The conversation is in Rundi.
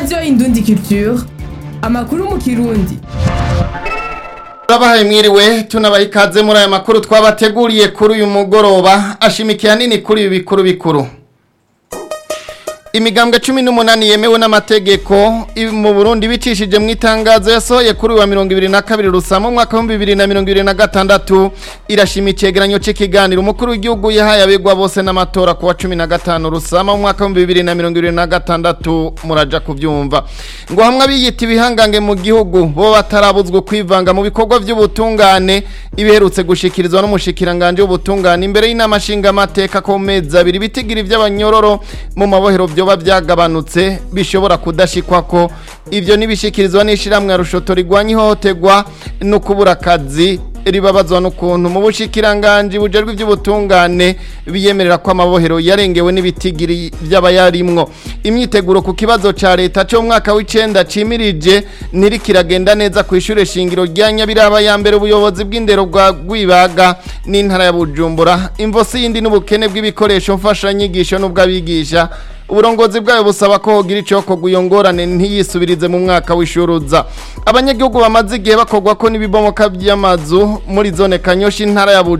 Radio Indundi Culture, amakuru mu Kirundi. Turabahaye mwiriwe tunabaha ikaze muri aya makuru twabateguriye kuri uyu mugoroba ashimikiye hanini kuri ibi bikuru. Imigambwe 18 yemewe n'amategeko mu Burundi bicishije mu itangazo yasohoye kuri wa 2022 rusama mu mwaka wa 2026 irashima icegeranyo c'ikiganiro umukuru w'igihugu yahaye abegwa bose n'amatora ku wa 15 rusama mu mwaka wa 2026 muraja kuvyumva ngo hamwe abiyita ibihangange mu gihugu bo batarabuzwe kwivanga mu bikorwa by'ubutungane ibiherutse gushikirizwa n'umushikiranganje w'ubutungane imbere y'inama nshinga amateka ko meza abiri bitigira iby'abanyororo mu mabohero byoba byagabanutse bishobora kudashikwa ko ivyo nibishikirizwa n'ishiramwe rushoto rigwanya ihohoterwa no kubura akazi ribabazwa n'ukuntu mu bushikiranganje bujerwe iby'ubutungane biyemerera ko amabohero yarengewe n'ibitigiri by'abayarimwo imyiteguro ku kibazo ca leta cyo mwaka w'icenda cimirije ntirikiragenda neza ku ishure shingiro rya Nyabiraba ya mbere ubuyobozi bw'indero bwa Gwibaga n'intara ya Bujumbura imvosi yindi n'ubukene bw'ibikoresho mfasha nyigisho n'ubwabigisha uburongozi bwayo busaba ko hogira ico kuguyongorane ntiyisubirize mu mwaka w'ishuruza abanyagihugu bamaze igihe bakogwa ko nibibomoka by'amazu muri zone Kanyoshi intara ya